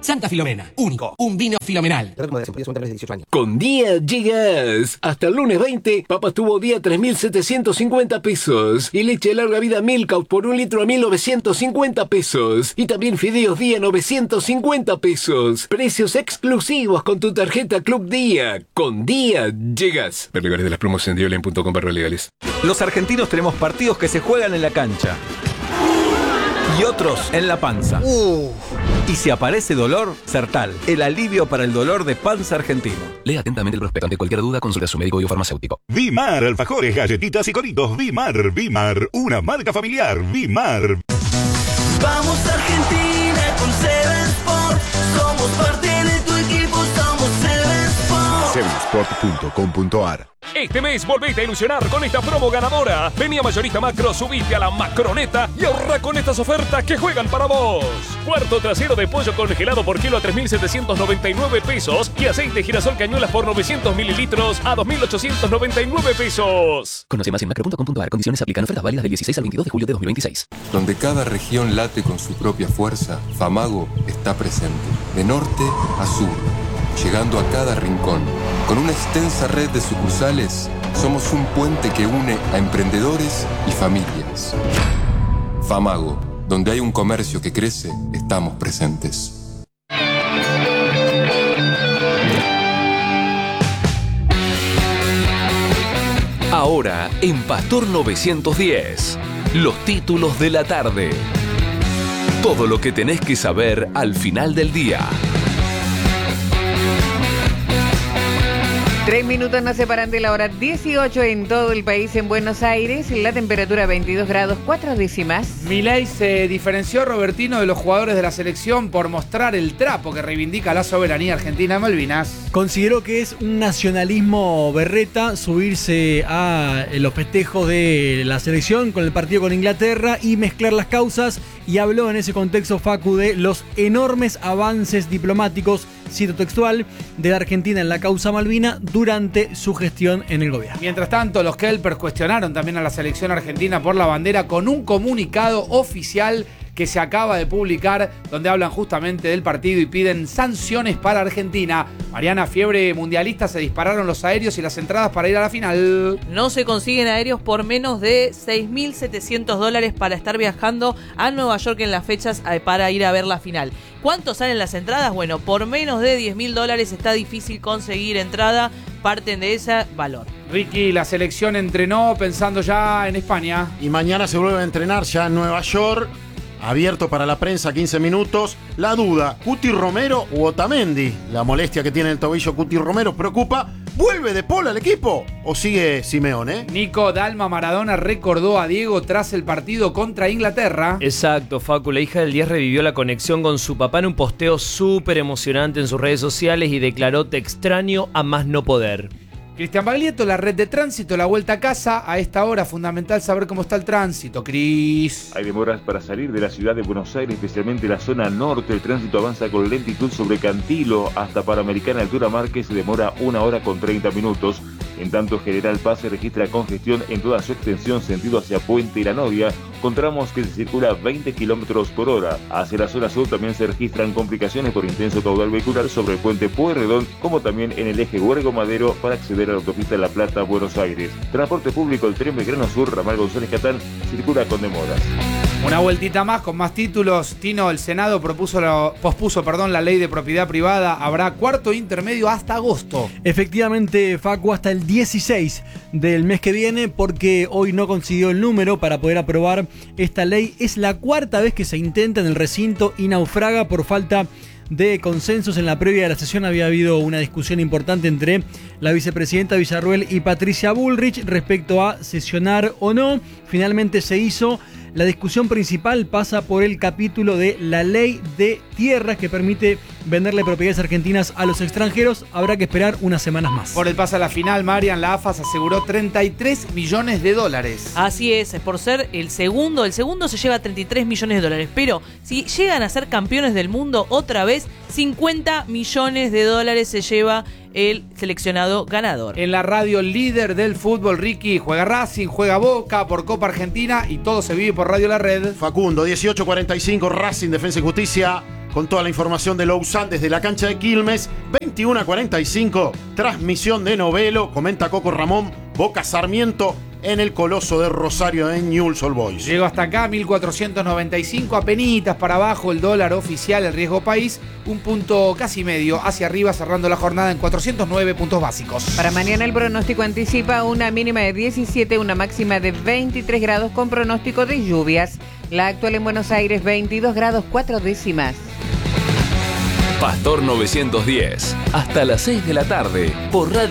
Santa Filomena, único, un vino filomenal. Con Día llegas. Hasta el lunes 20, papas tuvo día 3.750 pesos. Y leche de larga vida Milkout por 1 litro a 1.950 pesos. Y también fideos día 950 pesos. Precios exclusivos con tu tarjeta Club Día. Con Día llegas. Ver lugares de las promos en diolen.com/legales. Los argentinos tenemos partidos que se juegan en la cancha. Y otros en la panza. Y si aparece dolor, Sertal, el alivio para el dolor de panza argentino. Lea atentamente el prospecto. Ante cualquier duda, consulte a su médico y o farmacéutico. Vimar, alfajores, galletitas y coritos. Vimar, una marca familiar. Vimar. Vamos Argentina con Seven Sport. Somos parte de tu equipo, somos Seven Sport. Sevensport.com.ar. Este mes volvete a ilusionar con esta promo ganadora. Vení a Mayorista Macro, subite a la Macroneta y ahorra con estas ofertas que juegan para vos. Cuarto trasero de pollo congelado por kilo a 3.799 pesos y aceite girasol cañuelas por 900 mililitros a 2.899 pesos. Conoce más en macro.com.ar. Condiciones aplican. Ofertas válidas del 16 al 22 de julio de 2026. Donde cada región late con su propia fuerza, Famago está presente. De norte a sur, llegando a cada rincón. Con una extensa red de sucursales, somos un puente que une a emprendedores y familias. Famago, donde hay un comercio que crece, estamos presentes. Ahora, en Pastor 910, los títulos de la tarde. Todo lo que tenés que saber al final del día. 3 minutos nos separan de la hora 18 en todo el país. En Buenos Aires, la temperatura 22 grados 4 décimas. Milei se diferenció, Robertino, de los jugadores de la selección por mostrar el trapo que reivindica la soberanía argentina de Malvinas. Consideró que es un nacionalismo berreta subirse a los festejos de la selección con el partido con Inglaterra y mezclar las causas, y habló en ese contexto, Facu, de los enormes avances diplomáticos, cito textual, de la Argentina en la causa Malvina durante su gestión en el gobierno. Mientras tanto, los Kelpers cuestionaron también a la selección argentina por la bandera con un comunicado oficial que se acaba de publicar, donde hablan justamente del partido y piden sanciones para Argentina. Mariana, fiebre mundialista, se dispararon los aéreos y las entradas para ir a la final. No se consiguen aéreos por menos de $6.700 para estar viajando a Nueva York en las fechas para ir a ver la final. ¿Cuánto salen las entradas? Bueno, por menos de $10.000 está difícil conseguir entrada, parten de ese valor. Ricky, la selección entrenó pensando ya en España. Y mañana se vuelve a entrenar ya en Nueva York. Abierto para la prensa, 15 minutos. La duda, Cuti Romero u Otamendi. La molestia que tiene el tobillo Cuti Romero preocupa. ¿Vuelve De Paul al equipo o sigue Simeone? Nico Dalma Maradona recordó a Diego tras el partido contra Inglaterra. Exacto, Facu. La hija del 10 revivió la conexión con su papá en un posteo súper emocionante en sus redes sociales y declaró: te extraño a más no poder. Cristian Baglietto, la red de tránsito, la vuelta a casa. A esta hora, fundamental saber cómo está el tránsito. Cris. Hay demoras para salir de la ciudad de Buenos Aires, especialmente la zona norte. El tránsito avanza con lentitud sobre Cantilo hasta Panamericana, altura Márquez. Se demora 1 hora con 30 minutos. En tanto, General Paz se registra congestión en toda su extensión sentido hacia Puente y La Noria, con tramos que se circula 20 kilómetros por hora. Hacia la zona sur también se registran complicaciones por intenso caudal vehicular sobre el puente Pueyrredón, como también en el eje Huergo Madero para acceder a la autopista La Plata, Buenos Aires. Transporte público, el tren Belgrano Sur, ramal González Catán, circula con demoras. Una vueltita más con más títulos. Tino, el Senado pospuso la ley de propiedad privada. Habrá cuarto intermedio hasta agosto. Efectivamente, Facu, hasta el 16 del mes que viene, porque hoy no consiguió el número para poder aprobar esta ley. Es la cuarta vez que se intenta en el recinto y naufraga por falta de consensos. En la previa de la sesión había habido una discusión importante entre la vicepresidenta Villarruel y Patricia Bullrich respecto a sesionar o no. Finalmente se hizo. La discusión principal pasa por el capítulo de la ley de tierras que permite venderle propiedades argentinas a los extranjeros. Habrá que esperar unas semanas más. Por el pase a la final, Marian, la AFA se aseguró $33 millones. Así es, por ser el segundo se lleva $33 millones. Pero si llegan a ser campeones del mundo otra vez, $50 millones se lleva el seleccionado ganador. En la radio líder del fútbol, Ricky, juega Racing, juega Boca por Copa Argentina y todo se vive por Radio La Red. Facundo, 18:45, Racing, Defensa y Justicia. con toda la información de Lausanne desde la cancha de Quilmes. 21:45, transmisión de Novelo, comenta Coco Ramón, Boca Sarmiento en el Coloso de Rosario en Newell's Old Boys. Llego hasta acá, 1495, apenitas para abajo el dólar oficial, el riesgo país, un punto casi medio hacia arriba, cerrando la jornada en 409 puntos básicos. Para mañana el pronóstico anticipa una mínima de 17, una máxima de 23 grados con pronóstico de lluvias. La actual en Buenos Aires, 22 grados 4 décimas. Pastor 910, hasta las 6 de la tarde, por Radio